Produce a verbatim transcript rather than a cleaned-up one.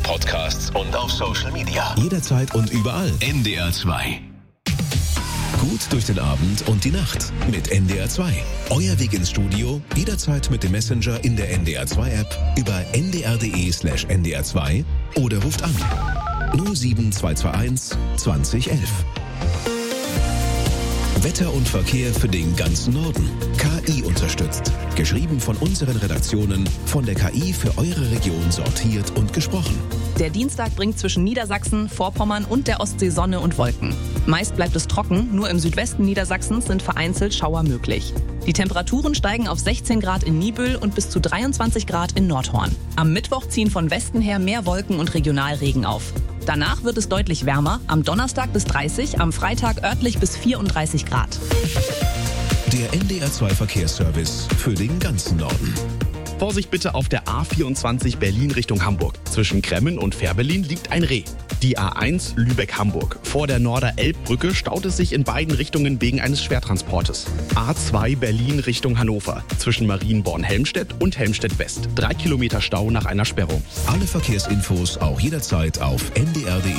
Podcasts und auf Social Media. Jederzeit und überall. N D R zwei. Gut durch den Abend und die Nacht mit N D R zwei. Euer Weg ins Studio, jederzeit mit dem Messenger in der N D R zwei App über n d r punkt d e slash n d r zwei oder ruft an null sieben zwei zwei eins zwanzig elf. Wetter und Verkehr für den ganzen Norden. K I unterstützt. Geschrieben von unseren Redaktionen, von der K I für eure Region sortiert und gesprochen. Der Dienstag bringt zwischen Niedersachsen, Vorpommern und der Ostsee Sonne und Wolken. Meist bleibt es trocken, nur im Südwesten Niedersachsens sind vereinzelt Schauer möglich. Die Temperaturen steigen auf sechzehn Grad in Niebüll und bis zu dreiundzwanzig Grad in Nordhorn. Am Mittwoch ziehen von Westen her mehr Wolken und Regionalregen auf. Danach wird es deutlich wärmer, am Donnerstag bis dreißig, am Freitag örtlich bis vierunddreißig Grad. Der N D R zwei Verkehrsservice für den ganzen Norden. Vorsicht bitte auf der A vierundzwanzig Berlin Richtung Hamburg. Zwischen Kremmen und Fährberlin liegt ein Reh. Die A eins Lübeck-Hamburg. Vor der Norder-Elb-Brücke staut es sich in beiden Richtungen wegen eines Schwertransportes. A zwei Berlin Richtung Hannover. Zwischen Marienborn-Helmstedt und Helmstedt-West. Drei Kilometer Stau nach einer Sperrung. Alle Verkehrsinfos auch jederzeit auf n d r punkt d